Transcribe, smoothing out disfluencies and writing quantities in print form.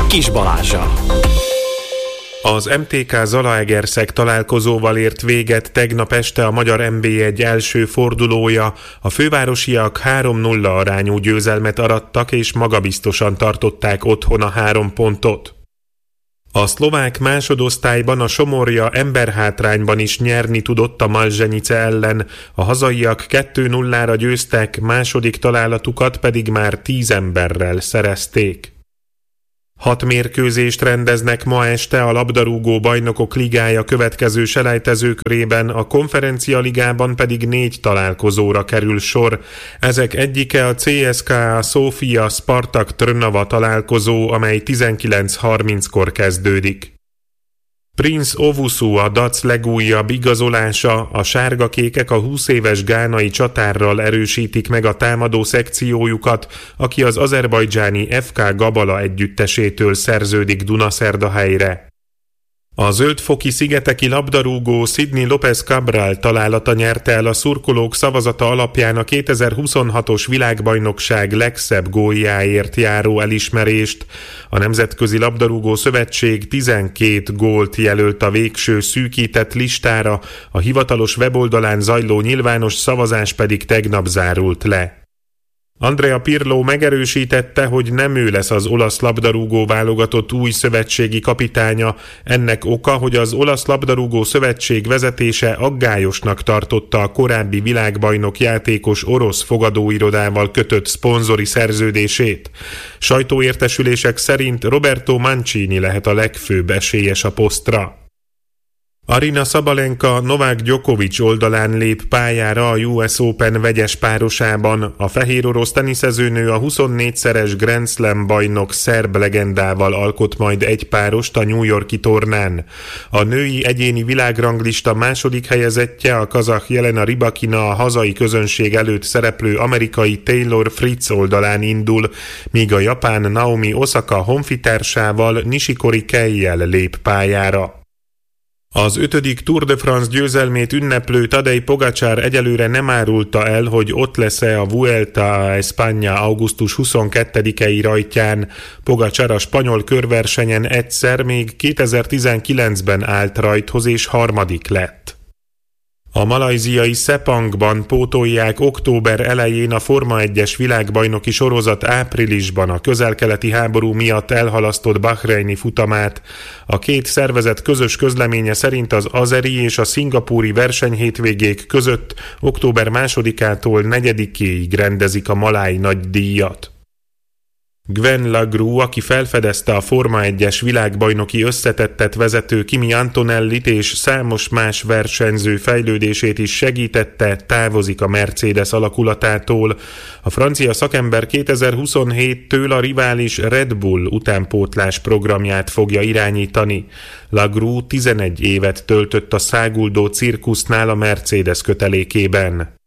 Kiss Balázssal. Az MTK Zalaegerszeg találkozóval ért véget tegnap este a magyar NB1 első fordulója. A fővárosiak 3-0 arányú győzelmet arattak és magabiztosan tartották otthon a 3 pontot. A szlovák másodosztályban a Somorja emberhátrányban is nyerni tudott a Malzsenice ellen, a hazaiak 2-0-ra győztek, második találatukat pedig már 10 emberrel szerezték. 6 mérkőzést rendeznek ma este a labdarúgó bajnokok ligája következő selejtezőkörében, a konferencia ligában pedig 4 találkozóra kerül sor. Ezek egyike a CSKA Sofia Spartak Trnava találkozó, amely 19:30-kor kezdődik. Prince Owusu a Dac legújabb igazolása, a sárgakékek a 20 éves gánai csatárral erősítik meg a támadó szekciójukat, aki az azerbajdzsáni FK Gabala együttesétől szerződik Dunaszerdahelyre. A zöldfoki szigeteki labdarúgó Sidney López Cabral találata nyerte el a szurkolók szavazata alapján a 2026-os világbajnokság legszebb góljáért járó elismerést. A Nemzetközi Labdarúgó Szövetség 12 gólt jelölt a végső szűkített listára, a hivatalos weboldalán zajló nyilvános szavazás pedig tegnap zárult le. Andrea Pirlo megerősítette, hogy nem ő lesz az olasz labdarúgó válogatott új szövetségi kapitánya. Ennek oka, hogy az olasz labdarúgó szövetség vezetése aggályosnak tartotta a korábbi világbajnok játékos orosz fogadóirodával kötött szponzori szerződését. Sajtóértesülések szerint Roberto Mancini lehet a legfőbb esélyes a posztra. Aryna Sabalenka Novák Djokovic oldalán lép pályára a US Open vegyes párosában. A fehérorosz teniszezőnő a 24-szeres Grand Slam bajnok szerb legendával alkot majd egy párost a New York-i tornán. A női egyéni világranglista második helyezettje, a kazah Jelena Rybakina a hazai közönség előtt szereplő amerikai Taylor Fritz oldalán indul, míg a japán Naomi Osaka honfitársával Nishikori Keivel lép pályára. Az 5. Tour de France győzelmét ünneplő Tadej Pogačar egyelőre nem árulta el, hogy ott lesz-e a Vuelta a España augusztus 22-i rajtján. Pogačar a spanyol körversenyen egyszer, még 2019-ben állt rajthoz és harmadik lett. A malajziai Sepangban pótolják október elején a Forma 1-es világbajnoki sorozat áprilisban a közel-keleti háború miatt elhalasztott bahreini futamát. A két szervezet közös közleménye szerint az azeri és a szingapúri versenyhétvégék között október 2-től 4-éig rendezik a maláj nagydíjat. Gwen Lagrue, aki felfedezte a Forma 1-es világbajnoki összetettet vezető Kimi Antonellit és számos más versenyző fejlődését is segítette, távozik a Mercedes alakulatától. A francia szakember 2027-től a rivális Red Bull utánpótlás programját fogja irányítani. Lagrue 11 évet töltött a száguldó cirkusznál a Mercedes kötelékében.